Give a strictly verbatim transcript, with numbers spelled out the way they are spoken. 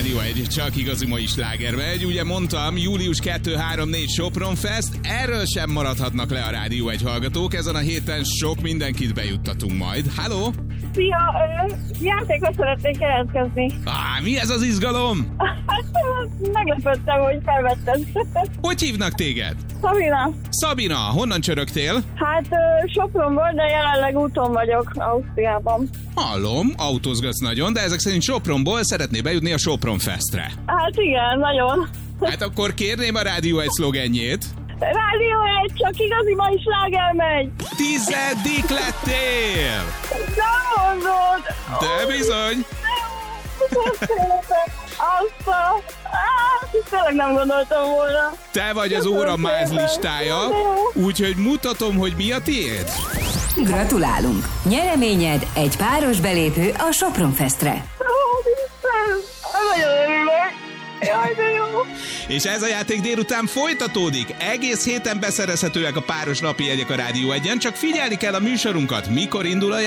Rádió egy, csak igazi mai sláger megy. Ugye mondtam, július kettő három négy Sopron Fest, erről sem maradhatnak le a Rádió egy hallgatók. Ezen a héten sok mindenkit bejuttatunk majd. Halló! Szia, játékot szeretnék jelentkezni. Á, mi ez az izgalom? Meglepődtem, hogy felvetted. Hogy hívnak téged? Szabina. Szabina, honnan csörögtél? Hát Sopronból, de jelenleg úton vagyok Ausztriában. Hallom, autózgatsz nagyon, de ezek szerint Sopronból szeretné bejutni a Sopron Festre. Hát igen, nagyon. Hát akkor kérném a Rádió egy szlogenjét. Rádió egy, csak igazi mai sláger megy. Tizedik lettél! Nem mondod! De bizony! Azt a... Á, tényleg nem gondoltam volna. Te vagy az óra máz listája, úgyhogy mutatom, hogy mi a tiéd. Gratulálunk! Nyereményed egy páros belépő a Sopron Festre. Ó, Isten! Nagyon örülök. Jaj, de jó. És ez a játék délután folytatódik. Egész héten beszerezhetőek a páros napi jegyek a Rádió egyen, csak figyelni kell a műsorunkat, mikor indul a